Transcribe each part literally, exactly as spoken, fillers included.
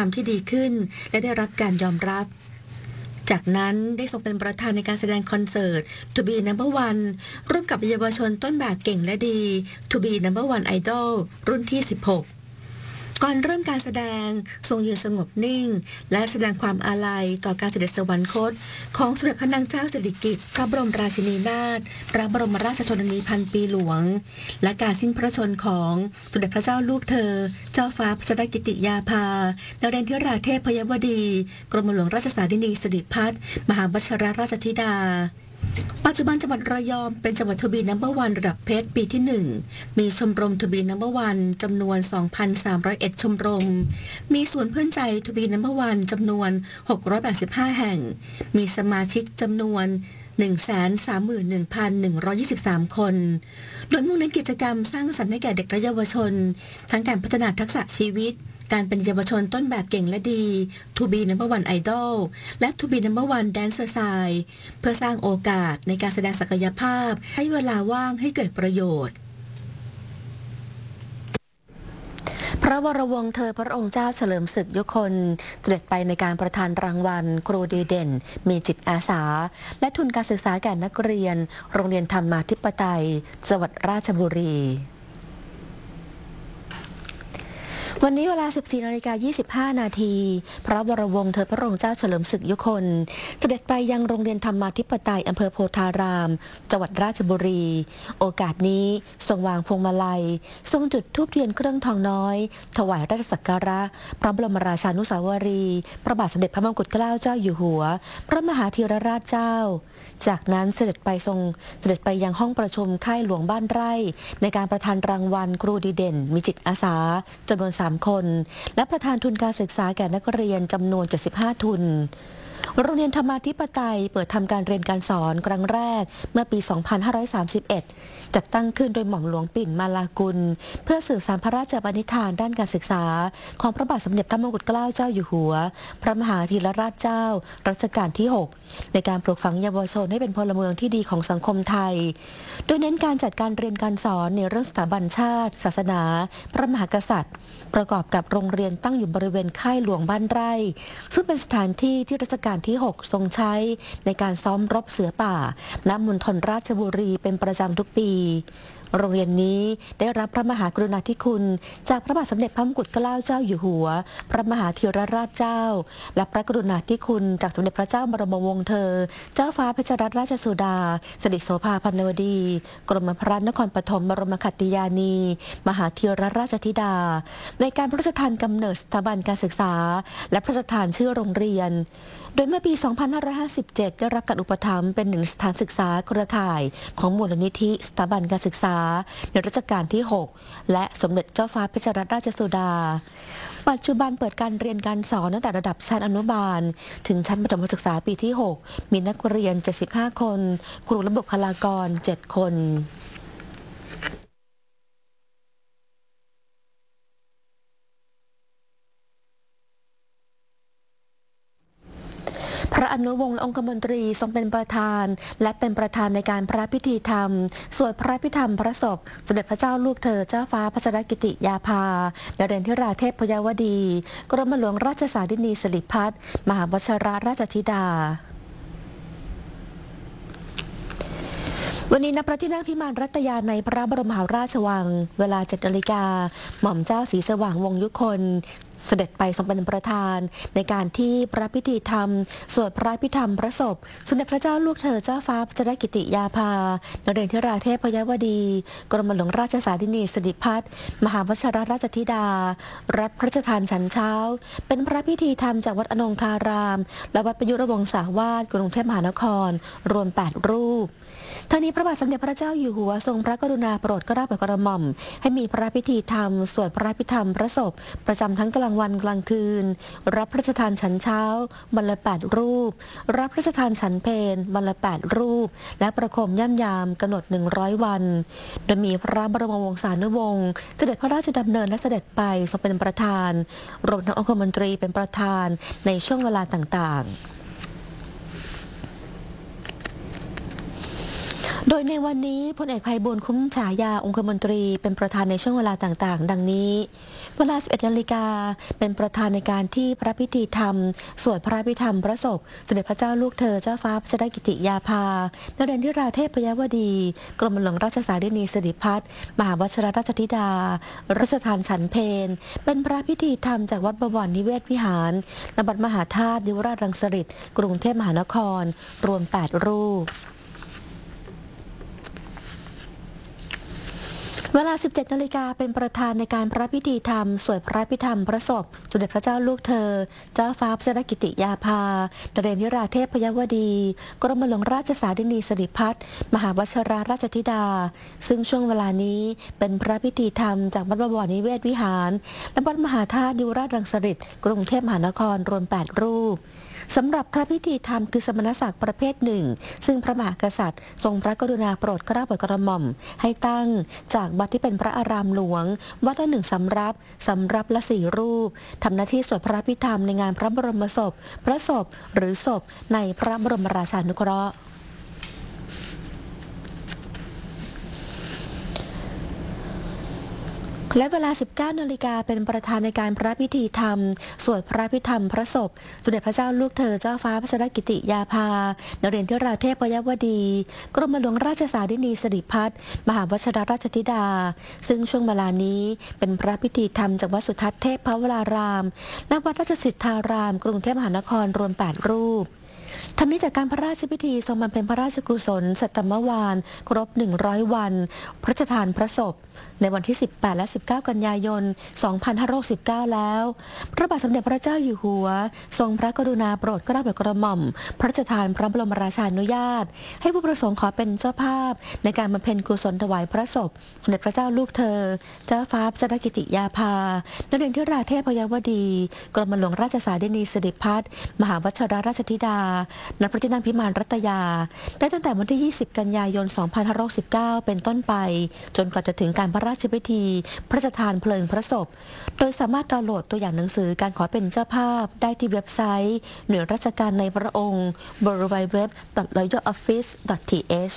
รมที่ดีขึ้นและได้รับการยอมรับจากนั้นได้ทรงเป็นประธานในการแสดงคอนเสิร์ต To Be Number One ร่วมกับเยาวชนต้นแบบเก่งและดี To Be Number One Idol รุ่นที่สิบหกก่อนเริ่มการแสดงทรงยืนสงบนิ่งและแสดงความอาลัยต่อการเสด็จสวรรคตของสมเด็จพระนางเจ้าสิริกิติ์พระบรมราชินีนาถพระบรมราชชนนีพันปีหลวงและการสิ้นพระชนม์ของสมเด็จพระเจ้าลูกเธอเจ้าฟ้าพัชรกิติยาภานเรนทิราเทพยวดีกรมหลวงราชสารินีสิริพัฒน์มหาวชิรราชธิดาปัจจุบันจังหวัดระยองเป็นจังหวัดทูบีนัมเบอร์วันระดับเพชรปีที่หนึ่งมีชมรมทูบีนัมเบอร์วันจำนวน สองพันสามร้อยเอ็ด ชมรมมีศูนย์เพื่อนใจทูบีนัมเบอร์วันจำนวนหกร้อยแปดสิบห้าแห่งมีสมาชิกจำนวน หนึ่งแสนสามหมื่นหนึ่งพันหนึ่งร้อยยี่สิบสาม คนโดยมุ่งเน้นกิจกรรมสร้างสรรค์ให้แก่เด็กและเยาวชนทั้งการพัฒนาทักษะชีวิตการเป็นเยาวชนต้นแบบเก่งและดี To Be Number One Idol และ To Be Number One Dancer Side เพื่อสร้างโอกาสในการแสดงศักยภาพให้เวลาว่างให้เกิดประโยชน์พระวรวงศ์เธอพระองค์เจ้าเฉลิมศึกยุคนเสด็จไปในการประทานรางวัลครูดีเด่นมีจิตอาสาและทุนการศึกษาแก่นักเรียนโรงเรียนธรรมาธิปไตยจังหวัดราชบุรีวันนี้เวลา สิบสี่นาฬิกายี่สิบห้า นาทีพระวรวงศ์เธอพระองค์เจ้าเฉลิมศึกยุคนเสด็จไปยังโรงเรียนธรรมาธิปไตยอำเภอโพธารามจังหวัดราชบุรีโอกาสนี้ทรงวางพวงมาลัยทรงจุดธูปเทียนเครื่องทองน้อยถวายราชสักการะพระบรมราชานุสาวรีย์พระบาทสมเด็จพระมงกุฎเกล้าเจ้าอยู่หัวพระมหาธีรราชเจ้าจากนั้นเสด็จไปทรงเสด็จไปยังห้องประชุมค่ายหลวงบ้านไร่ในการประทานรางวัลครูดีเด่นมีจิตอาสาจำนวนสามคนและประธานทุนการศึกษาแก่นักเรียนจำนวนเจ็ดสิบห้าทุนโรงเรียนธรรมาธิปไตยเปิดทำการเรียนการสอนครั้งแรกเมื่อปี สองพันห้าร้อยสามสิบเอ็ด จัดตั้งขึ้นโดยหม่อมหลวงปิ่นมาลากุลเพื่อสืบสานพระราชปณิธานด้านการศึกษาของพระบาทสมเด็จพระมงกุฎเกล้าเจ้าอยู่หัวพระมหาธีรราชเจ้ารัชกาลที่หกในการปลูกฝังเยาวชนให้เป็นพลเมืองที่ดีของสังคมไทยโดยเน้นการจัดการเรียนการสอนในเรื่องสถาบันชาติศาสนาพระมหากษัตริย์ประกอบกับโรงเรียนตั้งอยู่บริเวณค่ายหลวงบ้านไร่ซึ่งเป็นสถานที่ที่รัชกาลที่หกทรงใช้ในการซ้อมรบเสือป่าณมณฑลราชบุรีเป็นประจำทุกปีโรงเรียนนี้ได้รับพระมหากรุณาธิคุณจากพระบาทสมเด็จพระมงกุฎเกล้าเจ้าอยู่หัวพระมหาธีรราชเจ้าและพระกรุณาธิคุณจากสมเด็จพระเจ้าบรมวงศ์เธอเจ้าฟ้าเพชรรัตนราชสุดาสิริโสภาพันวดีกรมพระนครปฐมบรมขัตติยานี มหาธีรราชธิดาในการพระราชทานกำเนิดสถาบันการศึกษาและพระราชทานชื่อโรงเรียนโดยเมื่อปี สองพันห้าร้อยห้าสิบเจ็ด ได้รับการอุปถัมภ์เป็นหนึ่งสถานศึกษาเครือข่ายของมูลนิธิสถาบันการศึกษาในรัชกาลที่ หก และสมเด็จเจ้าฟ้าเพชรรัตนราชสุดาปัจจุบันเปิดการเรียนการสอนตั้งแต่ระดับชั้นอนุบาลถึงชั้นประถมศึกษาปีที่ หก มีนักเรียน เจ็ดสิบห้า คนครูและบุคลากร เจ็ด คนพระอนุวงศ์และองคมนตรีทรงเป็นประธานและเป็นประธานในการพระพิธีธรรมสวดพระพิธรรมพระศพสมเด็จพระเจ้าลูกเธอเจ้าฟ้าพัชรกิติยาภานเรนทิราเทพยวดีกรมหลวงราชสารินีสิริพัฒน์มหาวชิรราชธิดาวันนี้ณพระที่นั่งพิมานรัตยาในพระบรมมหาราชวังเวลา เจ็ด นาฬิกาหม่อมเจ้าศรีสว่างวงศ์ยุคนเสด็จไปทรงเป็นประธานในการที่พระพิธีธรรมสวดพระพิธรรมพระศพสมเด็จพระเจ้าลูกเธอเจ้าฟ้าพัชรกิติยาภานเรนทิราเทพยวดีกรมหลวงราชสารินีสิริพัฒน์มหาวชิรราชธิดารับพระราชทานฉันเช้าเป็นพระพิธีธรรมจากวัดอนงคารามและวัดประยุรวงศาวาสกรุงเทพมหานครรวมแปดรูปทั้งนี้พระบาทสมเด็จพระเจ้าอยู่หัวทรงพระกรุณาโปรดเกล้าโปรดกระหม่อมให้มีพระพิธีธรรมสวดพระพิธรรมพระศพประจำทั้งกลางวันกลางคืนรับพระราชทานฉันเช้าวันละแปดรูปรับพระราชทานฉันเพลวันละแปดรูปและประโคมย่ำยามกำหนดหนึ่งร้อยวันโดยมีพระบรมวงศานุวงศ์เสด็จพระราชดำเนินและเสด็จไปทรงเป็นประธานรวมทั้งองคมนตรีเป็นประธานในช่วงเวลาต่างๆโดโดยในวันนี้พลเอกไพบูลย์คุ้มฉายาองคมนตรีเป็นประธานในช่วงเวลาต่างๆ ดังนี้เวลา สิบเอ็ด นาฬิกาเป็นประธานในการที่พระพิธีธรรมสวดพระพิธรรมพระศพสมเด็จพระเจ้าลูกเธอเจ้าฟ้าพัชรกิติยาภานเรนทิราเทพยวดีกรมหลวงราชสารินีสิริพัฒน์มหาวชิรราชธิดารัชทานฉันเพลเป็นพระพิธีธรรมจากวัดบวรนิเวศวิหารณวัดมหาธาตุยุวราชรังสฤษฎ์กรุงเทพมหานครรวมแปดรูปเวลา สิบเจ็ด นาฬิกาเป็นประธานในการพระพิธีธรรมสวดพระพิธรรมพระศพสมเด็จพระเจ้าลูกเธอเจ้าฟ้าพัชรกิติยาภานเรนทิราเทพยวดีกรมหลวงราชสารินีสิริพัฒน์มหาวชิรราชธิดาซึ่งช่วงเวลานี้เป็นพระพิธีธรรมจากวัดบวรนิเวศวิหารและวัดมหาธาตุยุวราชรังสฤษฎ์กรุงเทพมหานครรวมแปดรูปสำหรับพระพิธีธรรมคือสมณศักดิ์ประเภทหนึ่งซึ่งพระมหากษัตริย์ทรงพระกรุณาโปรดเกล้าโปรดกระหม่อมให้ตั้งจากวัดที่เป็นพระอารามหลวงวัดละหนึ่งสำรับสำรับละสี่รูปทำหน้าที่สวดพระพิธรรมในงานพระบรมศพพระศพหรือศพในพระบรมราชานุเคราะห์และเวลา สิบเก้า นาฬิกาเป็นประธานในการพระพิธีธรรมสวดพระพิธรรมพระศพสมเด็จพระเจ้าลูกเธอเจ้าฟ้าพัชรกิติยาภานเรนทิราเทพยวดีกรมหลวงราชสารินีสิริพัฒน์มหาวชิรราชธิดาซึ่งช่วงเวลานี้เป็นพระพิธีธรรมจากวัดสุทัศน์เทพพวรารามและวัดราชสิทธารามกรุงเทพมหานครรวมแปดรูปทั้งนี้จากการพระราชพิธีทรงบำเพ็ญพระราชกุศลสัตมวานครบหนึ่งร้อยวันพระราชทานพระศพในวันที่สิบแปดและสิบเก้ากันยายนสองพันห้าร้อยสิบเก้าแล้วพระบาทสมเด็จพระเจ้าอยู่หัวทรงพระกรุณาโปรดเกล้าโปรดกระหม่อมพระราชทานพระบรมราชานุญาตให้ผู้ประสงค์ขอเป็นเจ้าภาพในการบำเพ็ญกุศลถวายพระศพสมเด็จพระเจ้าลูกเธอเจ้าฟ้าพัชรกิติยาภานเรนทิราเทพยวดีกรมหลวงราชสารินีสิริพัฒน์มหาวชิรราชธิดาณพระที่นั่งพิมานรัตยาได้ตั้งแต่วันที่ยี่สิบกันยายนสองพันห้าร้อยสิบเก้าเป็นต้นไปจนกว่าจะถึงการพระราชพิธีพระราชทานเพลิงพระศพโดยสามารถดาวน์โหลดตัวอย่างหนังสือการขอเป็นเจ้าภาพได้ที่เว็บไซต์หน่วยราชการในพระองค์ ดับเบิลยู ดับเบิลยู ดับเบิลยู ดอท รอยัล ออฟฟิศ ดอท ที เอช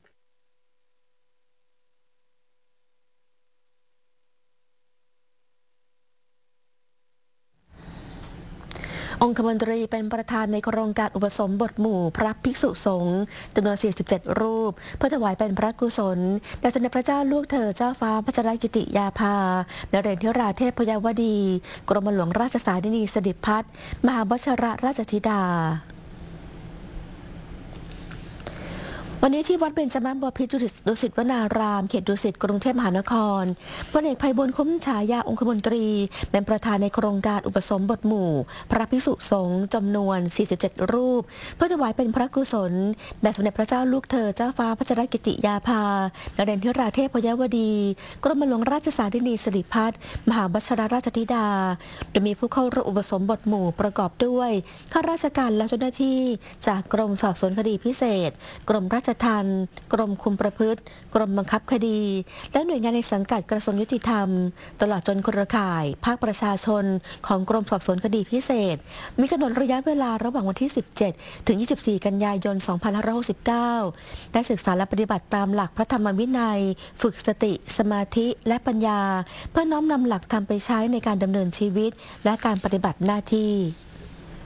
องคมนตรีเป็นประธานในโครงการอุปสมบทหมู่พระภิกษุสงฆ์จำนวนสี่สิบเจ็ดรูปเพื่อถวายเป็นพระกุศลแด่สมเด็จพระเจ้าลูกเธอเจ้าฟ้าพัชรกิติยาภานเรนทิราเทพยวดีกรมหลวงราชสารินีสิริพัฒน์มหาวชิรราชธิดาวันนี้ที่วัดเบญจมาศบพิตรดุสิตวนารามเขตดุสิตกรุงเทพมหานครพลเอกไพบูลย์คุ้มฉายาองคมนตรีเป็นประธานในโครงการอุปสมบทหมู่พระภิกษุสงฆ์จำนวนสี่สิบเจ็ดรูปเพื่อถวายเป็นพระกุศลแด่สมเด็จพระเจ้าลูกเธอเจ้าฟ้าพัชรกิติยาภานเรนทิราเทพยวดีกรมหลวงราชสารินีสิริพัฒน์มหาวชิรราชธิดาโดยมีผู้เข้าร่วมอุปสมบทหมู่ประกอบด้วยข้าราชการและเจ้าหน้าที่จากกรมสอบสวนคดีพิเศษกรมราชทัณฑ์กรมคุมประพฤติกรมบังคับคดีและหน่วยงานในสังกัดกระทรวงยุติธรรมตลอดจนเครือข่ายภาคประชาชนของกรมสอบสวนคดีพิเศษมีกำหนดระยะเวลาระหว่างวันที่สิบเจ็ดถึงยี่สิบสี่กันยายนสองพันห้าร้อยหกสิบเก้าได้ศึกษาและปฏิบัติตามหลักพระธรรมวินัยฝึกสติสมาธิและปัญญาเพื่อน้อมนำหลักธรรมไปใช้ในการดำเนินชีวิตและการปฏิบัติหน้าที่